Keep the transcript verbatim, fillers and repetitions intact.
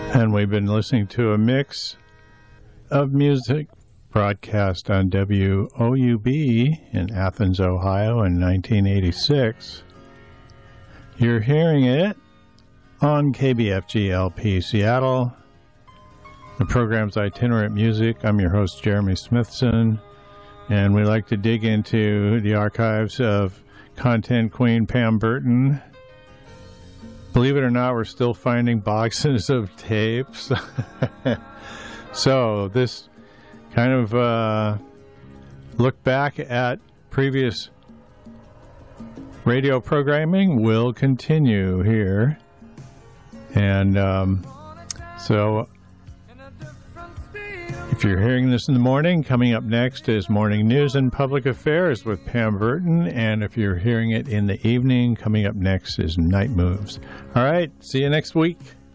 And we've been listening to a mix of music broadcast on W O U B in Athens, Ohio in nineteen eighty-six. You're hearing it on K B F G L P Seattle. The program's Itinerant Music. I'm your host, Jeremy Smithson, and we like to dig into the archives of content queen Pam Burton. Believe it or not, we're still finding boxes of tapes. So this kind of uh, look back at previous radio programming will continue here. And um, so if you're hearing this in the morning, coming up next is Morning News and Public Affairs with Pam Burton. And if you're hearing it in the evening, coming up next is Night Moves. All right, see you next week.